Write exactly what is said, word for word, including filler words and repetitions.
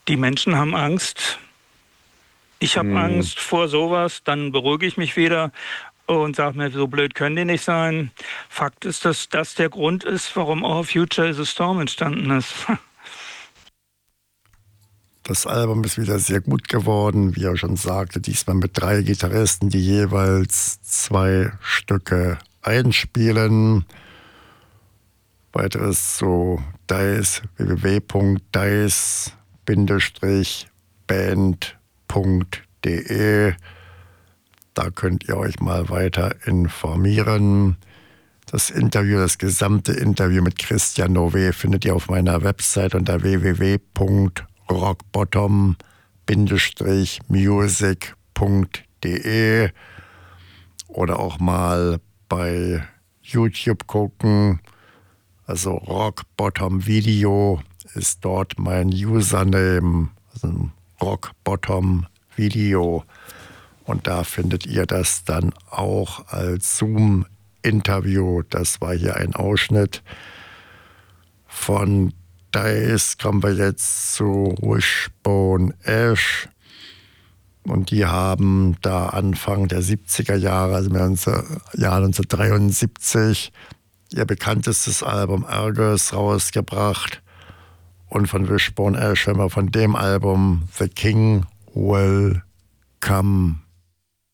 Die Menschen haben Angst. Ich habe Hm. Angst vor sowas, dann beruhige ich mich wieder und sage mir, so blöd können die nicht sein. Fakt ist, dass das der Grund ist, warum Our Future is a Storm entstanden ist. Das Album ist wieder sehr gut geworden, wie er schon sagte, diesmal mit drei Gitarristen, die jeweils zwei Stücke einspielen. Weiteres zu Dice, w w w punkt dice band punkt d e. Da könnt ihr euch mal weiter informieren. Das Interview, das gesamte Interview mit Christian Nové findet ihr auf meiner Website unter w w w punkt rockbottom music punkt d e oder auch mal bei YouTube gucken. Also Rock Bottom Video ist dort mein Username, also Rock Bottom Video. Und da findet ihr das dann auch als Zoom-Interview. Das war hier ein Ausschnitt. Von Dice kommen wir jetzt zu Wishbone Ash. Und die haben da Anfang der siebziger Jahre, also im Jahr neunzehnhundertdreiundsiebzig, ihr bekanntestes Album Argus rausgebracht. Und von Wishbone Ash hören wir von dem Album The King Will Come.